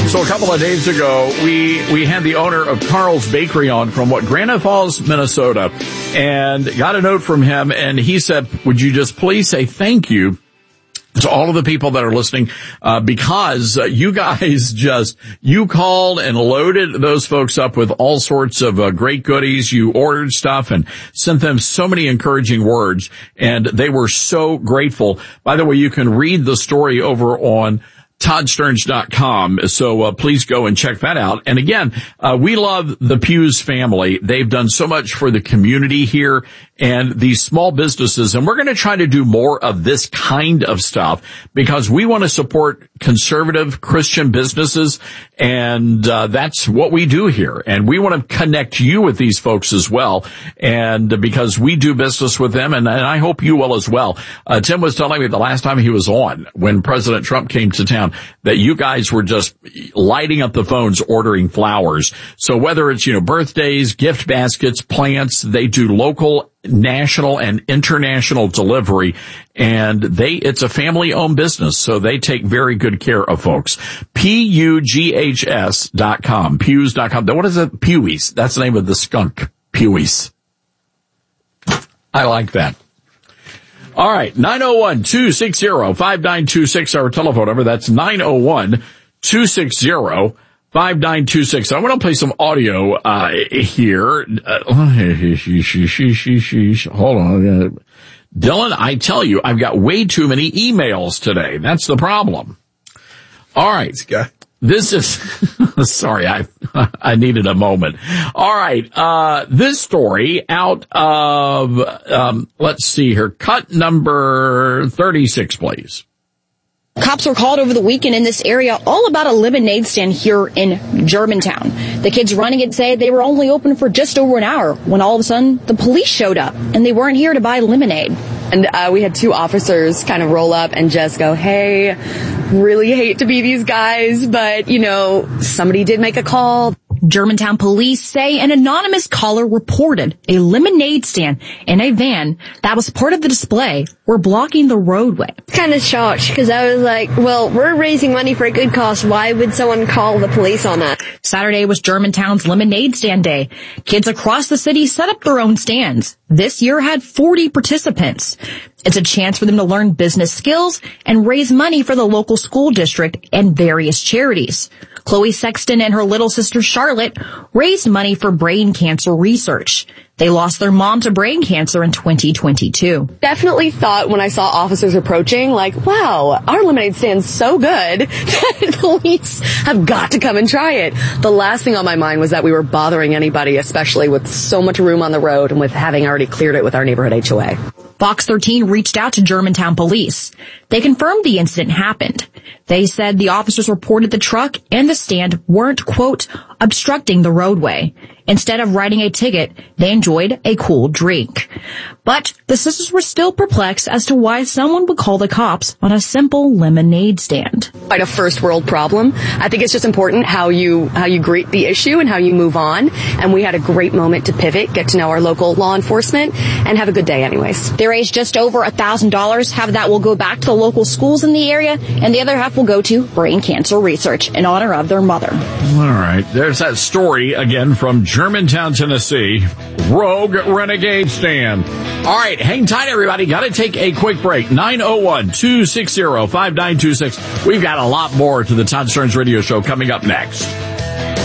So a couple of days ago, we had the owner of Carl's Bakery on from Granite Falls, Minnesota, and got a note from him, and he said, would you just please say thank you to all of the people that are listening, because you guys you called and loaded those folks up with all sorts of great goodies. You ordered stuff and sent them so many encouraging words, and they were so grateful. By the way, you can read the story over on ToddStearns.com. So please go and check that out. And again, we love the Pews family. They've done so much for the community here and these small businesses. And we're going to try to do more of this kind of stuff because we want to support conservative Christian businesses. And that's what we do here. And we want to connect you with these folks as well. And because we do business with them, and I hope you will as well. Tim was telling me the last time he was on, when President Trump came to town, that you guys were just lighting up the phones ordering flowers. So whether it's, birthdays, gift baskets, plants, they do local, national, and international delivery. And it's a family-owned business, so they take very good care of folks. PUGHS.com. Pews.com. What is it? Pewies. That's the name of the skunk. Pewies. I like that. All right, 901-260-5926, our telephone number. That's 901-260-5926. I want to play some audio here. Hold on. Dylan, I tell you, I've got way too many emails today. That's the problem. All right. This is, sorry, I needed a moment. All right, this story out of, let's see here, cut number 36, please. Cops were called over the weekend in this area all about a lemonade stand here in Germantown. The kids running it say they were only open for just over an hour when all of a sudden the police showed up and they weren't here to buy lemonade. And we had two officers kind of roll up and just go, hey, really hate to be these guys, but, somebody did make a call. Germantown police say an anonymous caller reported a lemonade stand in a van that was part of the display were blocking the roadway. Kind of shocked because I was like, well, we're raising money for a good cause. Why would someone call the police on that? Saturday was Germantown's Lemonade Stand Day. Kids across the city set up their own stands. This year had 40 participants. It's a chance for them to learn business skills and raise money for the local school district and various charities. Chloe Sexton and her little sister Charlotte raised money for brain cancer research. They lost their mom to brain cancer in 2022. Definitely thought when I saw officers approaching, like, wow, our lemonade stand's so good that police have got to come and try it. The last thing on my mind was that we were bothering anybody, especially with so much room on the road and with having already cleared it with our neighborhood HOA. Fox 13 reached out to Germantown police. They confirmed the incident happened. They said the officers reported the truck and the stand weren't, quote, obstructing the roadway. Instead of writing a ticket, they enjoyed a cool drink. But the sisters were still perplexed as to why someone would call the cops on a simple lemonade stand. Quite a first world problem. I think it's just important how you greet the issue and how you move on. And we had a great moment to pivot, get to know our local law enforcement, and have a good day anyways. They raised just over $1,000. Half of that will go back to the local schools in the area, and the other half will go to brain cancer research in honor of their mother. All right. There's that story again from Germantown, Tennessee. Rogue Renegade Stand. All right. Hang tight, everybody. Got to take a quick break. 901-260-5926. We've got a lot more to the Todd Stearns Radio Show coming up next.